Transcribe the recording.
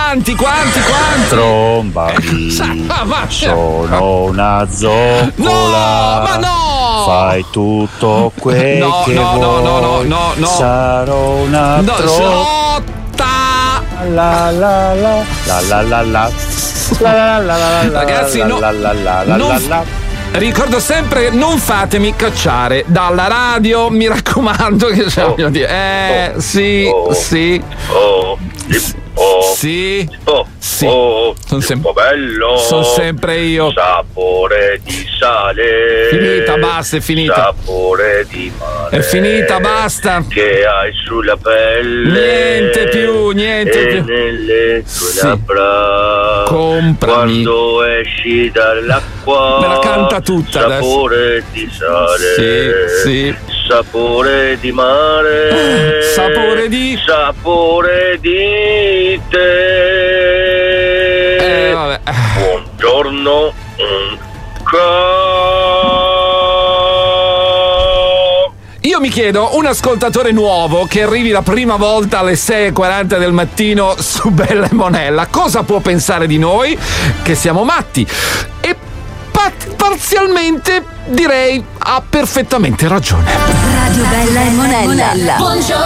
Quanti? Trombami, sono una zoccola. No, ma no! Fai tutto quel che vuoi. No. Sarò una la la la la la la la. Ragazzi, ricordo sempre, non fatemi cacciare dalla radio, mi raccomando, che sì. Sono sempre io. Sapore di sale. Finita, basta, è finita. Sapore di mare. È finita, basta. Che hai sulla pelle. Niente più. Nelle tue labbra. Comprami. Quando esci dall'acqua. Me la canta tutta sapore adesso. Di sale. Sì. Sapore di mare. Sapore di te. Vabbè. Buongiorno. Io mi chiedo, un ascoltatore nuovo che arrivi la prima volta alle 6:40 del mattino su Bella e Monella, cosa può pensare di noi? Che siamo matti. E parzialmente direi ha perfettamente ragione. Radio Bella e Monella. Buongiorno.